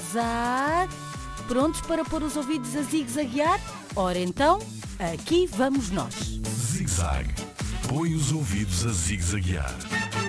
Zig-zag. Prontos para pôr os ouvidos a zigue-zaguear? Ora então, aqui vamos nós. Zig-zag. Põe os ouvidos a zigue-zaguear.